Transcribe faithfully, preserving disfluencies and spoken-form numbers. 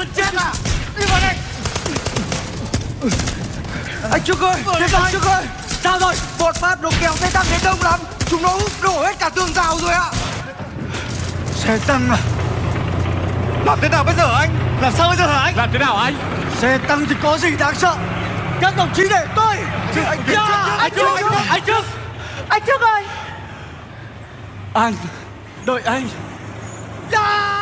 Mình chết à? Đi vào đây. Anh Trương ơi, thế anh Trương ơi. Sao rồi? Bọn Pháp nó kéo xe tăng đến đông lắm. Chúng nó hút đổ hết cả tường rào rồi ạ. Xe tăng à? Làm thế nào bây giờ anh? Làm sao bây giờ hả anh? Làm thế nào anh? Xe tăng thì có gì đáng sợ? Các đồng chí để tôi. Anh Trương, Anh Trương, anh Trương. anh Trương ơi. Anh, đợi anh. Dạ.